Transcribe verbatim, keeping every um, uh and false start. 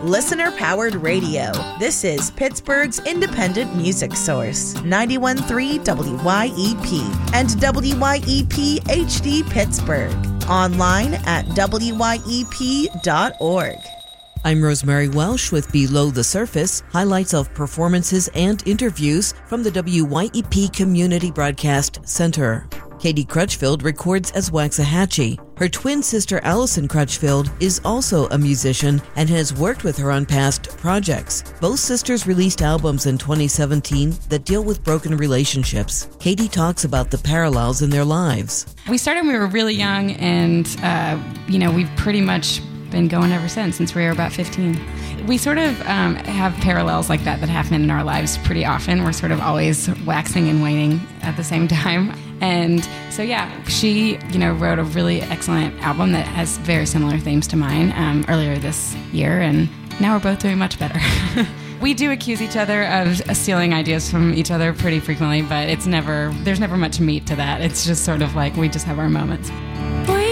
listener-powered radio. This is Pittsburgh's independent music source, ninety-one point three W Y E P and W Y E P H D Pittsburgh. Online at W Y E P dot org. I'm Rosemary Welsh with Below the Surface, highlights of performances and interviews from the W Y E P Community Broadcast Center. Katie Crutchfield records as Waxahachie. Her twin sister Allison Crutchfield is also a musician and has worked with her on past projects. Both sisters released albums in twenty seventeen that deal with broken relationships. Katie talks about the parallels in their lives. We started when we were really young, and uh, you know, we've pretty much been going ever since, since we were about fifteen. We sort of um, have parallels like that that happen in our lives pretty often. We're sort of always waxing and waning at the same time. And so, yeah, she, you know, wrote a really excellent album that has very similar themes to mine um, earlier this year, and now we're both doing much better. We do accuse each other of stealing ideas from each other pretty frequently, but it's never, there's never much meat to that. It's just sort of like we just have our moments.